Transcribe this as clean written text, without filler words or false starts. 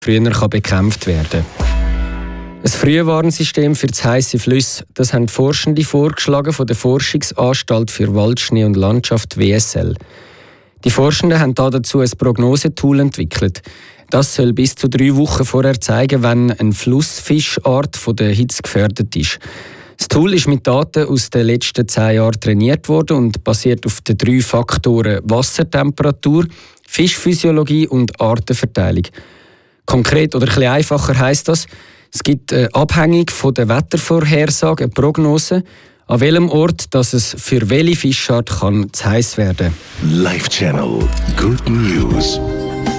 früher bekämpft werden kann. Ein Frühwarnsystem für zu heisse Flüsse, das haben die Forschende vorgeschlagen von der Forschungsanstalt für Waldschnee und Landschaft WSL. Die Forschenden haben dazu ein Prognosetool entwickelt. Das soll bis zu 3 Wochen vorher zeigen, wenn eine Flussfischart von der Hitze gefährdet ist. Das Tool ist mit Daten aus den letzten 10 Jahren trainiert worden und basiert auf den 3 Faktoren Wassertemperatur, Fischphysiologie und Artenverteilung. Konkret oder ein bisschen einfacher heisst das, es gibt abhängig von der Wettervorhersage eine Prognose, an welchem Ort dass es für welche Fischart kann zu heiß werden. Live Channel Good News.